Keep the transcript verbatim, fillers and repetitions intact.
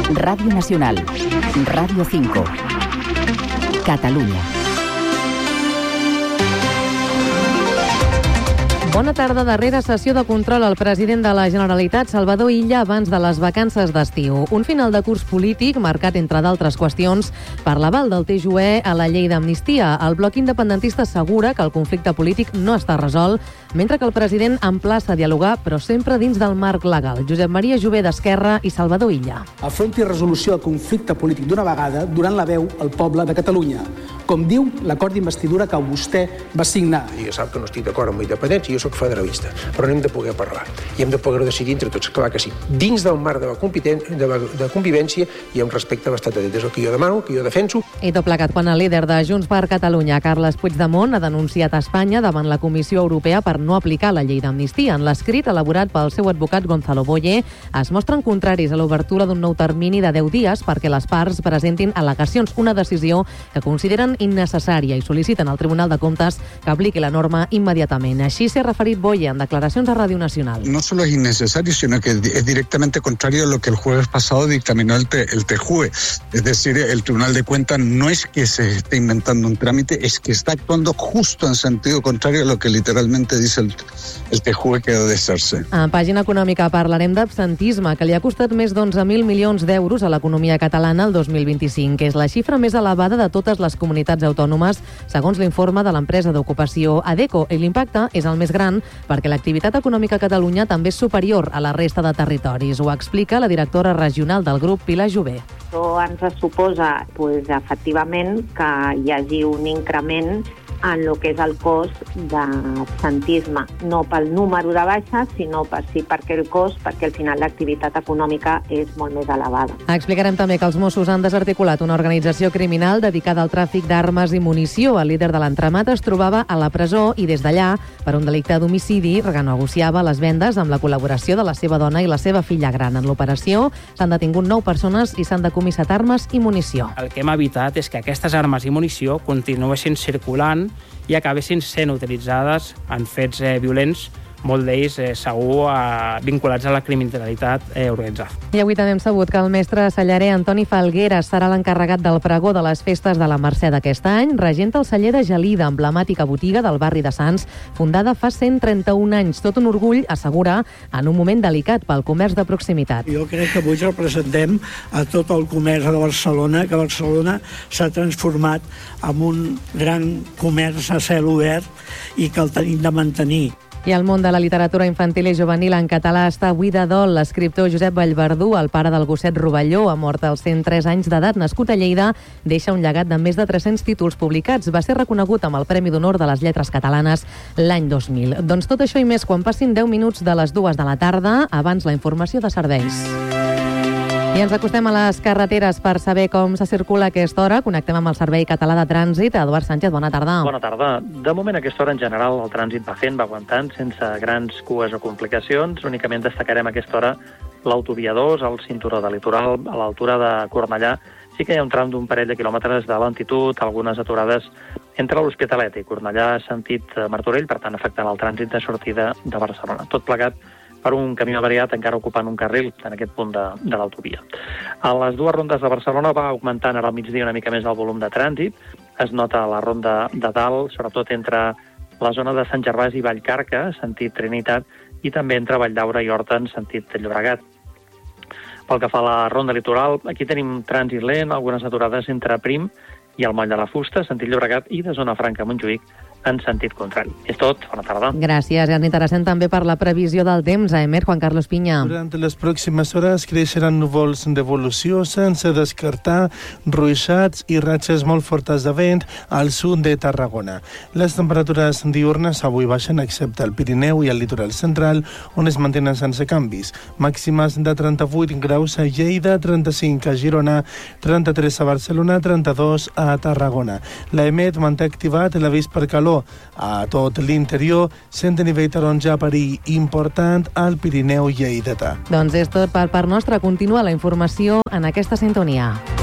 Radio Nacional, Radio cinco, Catalunya. Bona tarda. Darrera sessió de control al president de la Generalitat, Salvador Illa, abans de les vacances d'estiu. Un final de curs polític marcat, entre d'altres qüestions, per l'aval del T J U E a la llei d'amnistia. El bloc independentista assegura que el conflicte polític no està resolt, mentre que el president emplaça a dialogar, però sempre dins del marc legal. Josep Maria Jové, d'Esquerra, i Salvador Illa. Afronti resolució del conflicte polític d'una vegada, donant la veu al poble de Catalunya, com diu l'acord d'investidura que vostè va signar. Ja sap que no estic d'acord amb la independència, jo soc federalista, però n'hem de poder parlar i hem de poder decidir entre tots, clar que sí, dins del marc de la, de la de convivència i amb respecte a l'estat de dret. És el que jo demano, que jo defenso. I tot plegat quan el líder de Junts per Catalunya, Carles Puigdemont, ha denunciat a Espanya davant la Comissió Europea per no aplicar la llei d'amnistia. En l'escrit elaborat pel seu advocat Gonzalo Boye, es mostren contraris a l'obertura d'un nou termini de deu dies perquè les parts presentin al·legacions, una decisió que consideren innecessària, i sol·liciten al Tribunal de Comptes que apliqui la norma immediatament. Així s'ha referit Boye en declaracions a Radio Nacional. No solo es innecesario, sino que es directamente contrario a lo que el jueves pasado dictaminó el, T J U E. Es decir, el Tribunal de Cuentas no es que se esté inventando un trámite, es que está actuando justo en sentido contrario a lo que literalmente dice el, el T J U E que ha de hacerse. A pàgina econòmica parlarem d'absentisme, que li ha costat més d'onze mil milions d'euros a l'economia catalana el dos mil vint-i-cinc, que és la xifra més elevada de totes les comunitats autònomes, segons l'informe de l'empresa d'ocupació ADECO. I l'impacte és el més gran perquè l'activitat econòmica a Catalunya també és superior a la resta de territoris. Ho explica la directora regional del grup, Pilar Jové. Això ens suposa, pues, efectivament, que hi hagi un increment en el que és el cost d'absentisme, no pel número de baixes, sinó per sí perquè el cost, perquè al final l'activitat econòmica és molt més elevada. Explicarem també que els Mossos han desarticulat una organització criminal dedicada al tràfic d'armes i munició. El líder de l'entramat es trobava a la presó i des d'allà, per un delicte d'homicidi, renegociava les vendes amb la col·laboració de la seva dona i la seva filla gran. En l'operació s'han detingut nou persones i s'han decomissat armes i munició. El que hem evitat és que aquestes armes i munició continuessin circulant i acabessin sent utilitzades en fets eh, violents, molt d'ells eh, segur eh, vinculats a la criminalitat eh, organitzada. I avui també hem sabut que el mestre cellarer Antoni Falgueras serà l'encarregat del pregó de les festes de la Mercè d'aquest any. Regenta el celler de Gelida, emblemàtica botiga del barri de Sants, fundada fa cent trenta-un anys. Tot un orgull, assegura, en un moment delicat pel comerç de proximitat. Jo crec que avui representem a tot el comerç de Barcelona, que Barcelona s'ha transformat en un gran comerç a cel obert i que el tenim de mantenir. I el món de la literatura infantil i juvenil en català està avui de dol. L'escriptor Josep Vallverdú, el pare del gosset Rovelló, ha mort als cent tres anys d'edat, nascut a Lleida, deixa un llegat de més de tres-cents títols publicats. Va ser reconegut amb el Premi d'Honor de les Lletres Catalanes l'any dos mil. Doncs tot això i més quan passin deu minuts de les dues de la tarda, abans la informació de serveis. I ens acostem a les carreteres per saber com se circula a aquesta hora. Connectem amb el Servei Català de Trànsit. Eduard Sánchez, bona tarda. Bona tarda. De moment, a aquesta hora, en general, el trànsit va fent, va aguantant, sense grans cues o complicacions. Únicament destacarem a aquesta hora l'autovia dos, el cinturó de litoral, a l'altura de Cornellà. Sí que hi ha un tram d'un parell de quilòmetres de lentitud, algunes aturades entre l'Hospitalet i Cornellà, sentit Martorell, per tant, afectant el trànsit de sortida de Barcelona. Tot plegat per un camió avariat encara ocupant un carril en aquest punt de, de l'autovia. A les dues rondes de Barcelona va augmentant ara al migdia una mica més el volum de trànsit. Es nota la ronda de dalt, sobretot entre la zona de Sant Gervasi i Vallcarca, sentit Trinitat, i també entre Valldaura i Horta, en sentit Llobregat. Pel que fa a la ronda litoral, aquí tenim trànsit lent, algunes aturades entre Prim i el Moll de la Fusta, sentit Llobregat, i de Zona Franca a Montjuïc, en sentit contrari. És tot. Bona tarda. Gràcies. I ens interessem també per la previsió del temps. A Emer, Juan Carlos Piña. Durant les pròximes hores creixeran núvols d'evolució sense descartar ruixats i ratxes molt fortes de vent al sud de Tarragona. Les temperatures diurnes avui baixen excepte al Pirineu i al litoral central, on es mantenen sense canvis. Màximes de trenta-vuit graus a Lleida, trenta-cinc a Girona, trenta-tres a Barcelona, trenta-dos a Tarragona. La EMET manté activat l'avís per calor a tot l'interior, sent de nivell taronja perill important al Pirineu lleidatà. Doncs és tot per part nostra. Continua la informació en aquesta sintonia.